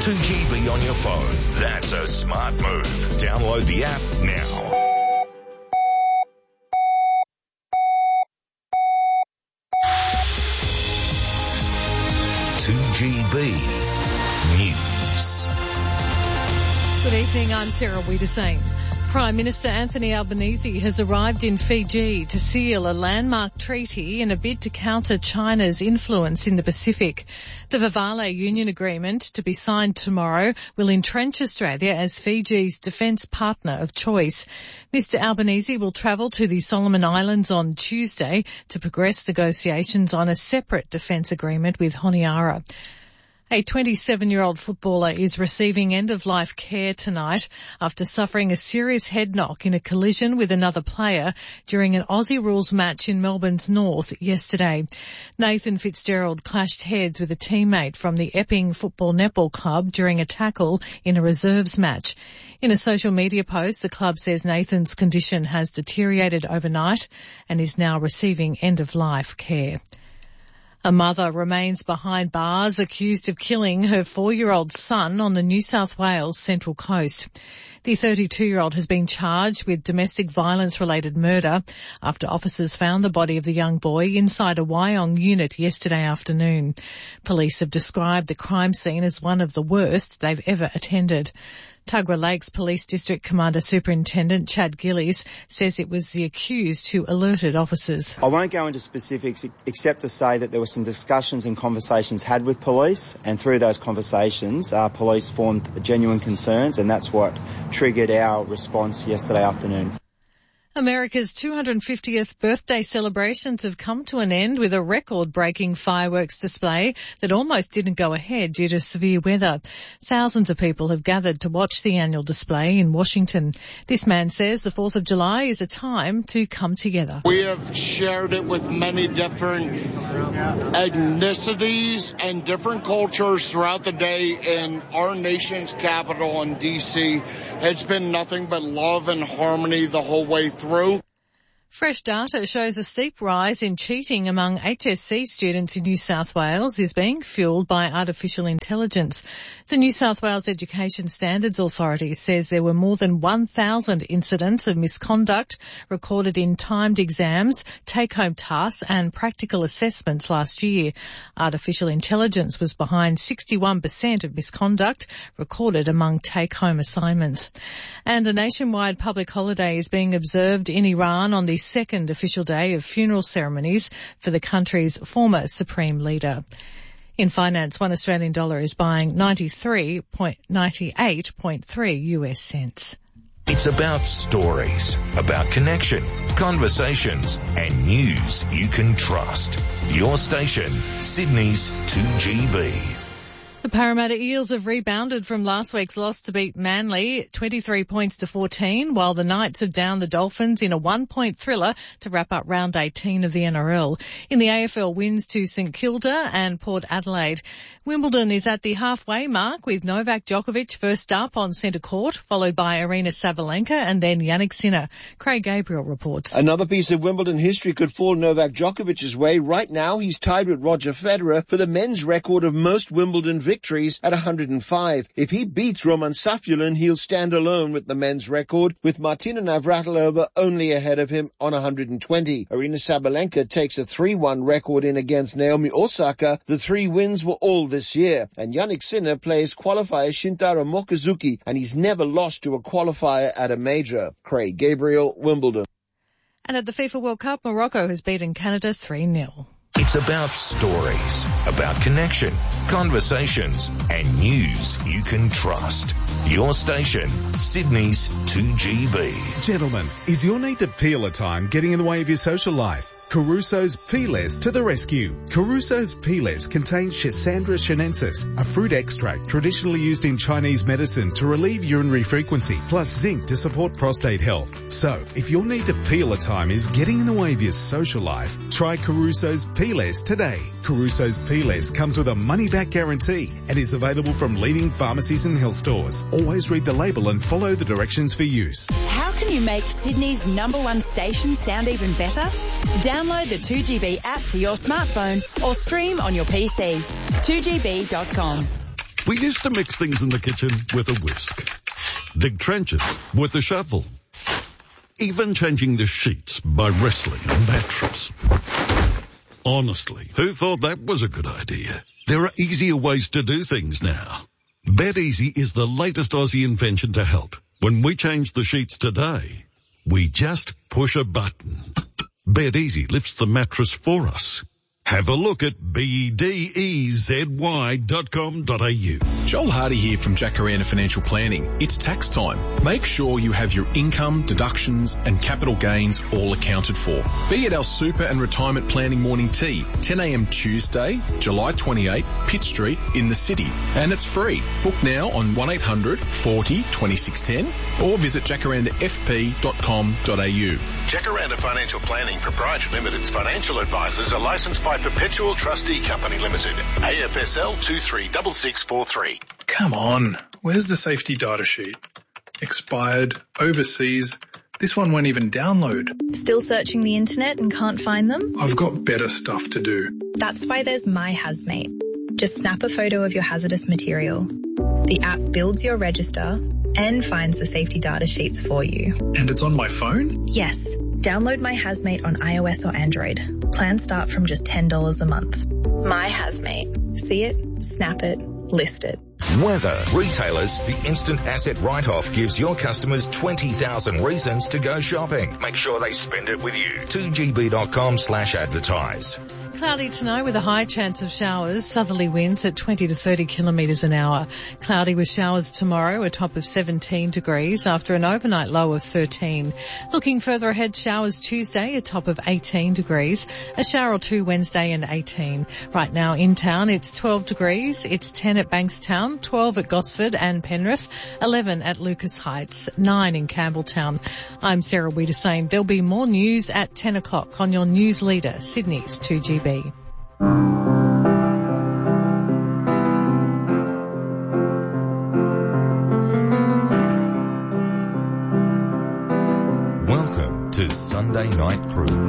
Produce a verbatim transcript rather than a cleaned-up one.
two G B on your phone. That's a smart move. Download the app now. two G B News. Good evening, I'm Sarah Wiedersame. Prime Minister Anthony Albanese has arrived in Fiji to seal a landmark treaty in a bid to counter China's influence in the Pacific. The Vavale Union Agreement, to be signed tomorrow, will entrench Australia as Fiji's defence partner of choice. Mister Albanese will travel to the Solomon Islands on Tuesday to progress negotiations on a separate defence agreement with Honiara. A twenty-seven-year-old footballer is receiving end-of-life care tonight after suffering a serious head knock in a collision with another player during an Aussie rules match in Melbourne's north yesterday. Nathan Fitzgerald clashed heads with a teammate from the Epping Football Netball Club during a tackle in a reserves match. In a social media post, the club says Nathan's condition has deteriorated overnight and is now receiving end-of-life care. A mother remains behind bars accused of killing her four-year-old son on the New South Wales Central Coast. The thirty-two-year-old has been charged with domestic violence-related murder after officers found the body of the young boy inside a Wyong unit yesterday afternoon. Police have described the crime scene as one of the worst they've ever attended. Tuggerah Lakes Police District Commander Superintendent Chad Gillies says it was the accused who alerted officers. I won't go into specifics except to say that there were some discussions and conversations had with police, and through those conversations, uh, police formed genuine concerns, and that's what triggered our response yesterday afternoon. America's two hundred fiftieth birthday celebrations have come to an end with a record-breaking fireworks display that almost didn't go ahead due to severe weather. Thousands of people have gathered to watch the annual display in Washington. This man says the fourth of July is a time to come together. We have shared it with many different ethnicities and different cultures throughout the day in our nation's capital in D C It's been nothing but love and harmony the whole way through. Through. Fresh data shows a steep rise in cheating among H S C students in New South Wales is being fuelled by artificial intelligence. The New South Wales Education Standards Authority says there were more than one thousand incidents of misconduct recorded in timed exams, take-home tasks and practical assessments last year. Artificial intelligence was behind sixty-one percent of misconduct recorded among take-home assignments. And a nationwide public holiday is being observed in Iran on the second official day of funeral ceremonies for the country's former supreme leader. In finance, one Australian dollar is buying ninety-three ninety-eight point three U S cents. It's about stories, about connection, conversations, and news you can trust. Your station, Sydney's two G B. The Parramatta Eels have rebounded from last week's loss to beat Manly twenty-three points to fourteen, while the Knights have downed the Dolphins in a one-point thriller to wrap up round eighteen of the N R L. In the A F L, wins to St Kilda and Port Adelaide. Wimbledon is at the halfway mark with Novak Djokovic first up on centre court, followed by Aryna Sabalenka and then Jannik Sinner. Craig Gabriel reports. Another piece of Wimbledon history could fall Novak Djokovic's way. Right now, he's tied with Roger Federer for the men's record of most Wimbledon victories. victories at one hundred five. If he beats Roman Safulin, he'll stand alone with the men's record, with Martina Navratilova only ahead of him on one hundred twenty. Aryna Sabalenka takes a three one record in against Naomi Osaka. The three wins were all this year. And Jannik Sinner plays qualifier Shintaro Mochizuki, and he's never lost to a qualifier at a major. Craig Gabriel, Wimbledon. And at the FIFA World Cup, Morocco has beaten Canada three nil. It's about stories, about connection, conversations, and news you can trust. Your station, Sydney's two G B. Gentlemen, is your need to peel a time getting in the way of your social life? Caruso's Peelers to the rescue. Caruso's Peelers contain Schisandra chinensis, a fruit extract traditionally used in Chinese medicine to relieve urinary frequency, plus zinc to support prostate health. So, if your need to peel a time is getting in the way of your social life, try Caruso's Peelers today. Caruso's Peelers comes with a money-back guarantee and is available from leading pharmacies and health stores. Always read the label and follow the directions for use. How can you make Sydney's number one station sound even better? Download the two G B app to your smartphone or stream on your P C. two G B dot com. We used to mix things in the kitchen with a whisk, dig trenches with a shovel, even changing the sheets by wrestling a mattress. Honestly, who thought that was a good idea? There are easier ways to do things now. BetEasy is the latest Aussie invention to help. When we change the sheets today, we just push a button. BetEasy lifts the mattress for us. Have a look at B E D E Z Y dot com dot A U. Joel Hardy here from Jacaranda Financial Planning. It's tax time. Make sure you have your income, deductions and capital gains all accounted for. Be at our super and retirement planning morning tea, ten a.m. Tuesday, July twenty-eighth, Pitt Street in the city. And it's free. Book now on one eight hundred forty twenty-six ten or visit jacaranda f p dot com dot a u. Jacaranda Financial Planning Proprietary Limited's financial advisors are licensed by Perpetual Trustee Company Limited, A F S L two three six six four three. Come on, where's the safety data sheet? Expired, overseas, this one won't even download. Still searching the internet and can't find them? I've got better stuff to do. That's why there's MyHazmate. Just snap a photo of your hazardous material. The app builds your register and finds the safety data sheets for you. And it's on my phone? Yes. Download MyHazmate on iOS or Android. Plans start from just ten dollars a month. MyHazmate. See it, snap it, list it. Weather. Retailers, the instant asset write-off gives your customers twenty thousand reasons to go shopping. Make sure they spend it with you. two g b dot com slash advertise. Cloudy tonight with a high chance of showers. Southerly winds at twenty to thirty kilometres an hour. Cloudy with showers tomorrow, a top of seventeen degrees after an overnight low of thirteen. Looking further ahead, showers Tuesday, a top of eighteen degrees. A shower or two Wednesday and eighteen. Right now in town, it's twelve degrees. It's ten at Bankstown, twelve at Gosford and Penrith, eleven at Lucas Heights, nine in Campbelltown. I'm Sarah Wiedersame. There'll be more news at ten o'clock on your news leader, Sydney's two G B. Welcome to Sunday Night Cruise.